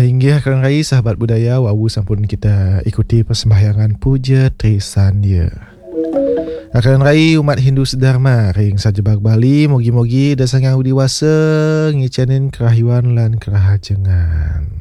Hingga akan raya sahabat budaya, wawu sampun kita ikuti persembahyangan puja Trisandya. Akan raya umat Hindu sedharma ring sajebak Bali, mogi-mogi dasangan udiwasa ngicanin kerahiwan lan kerahajengan.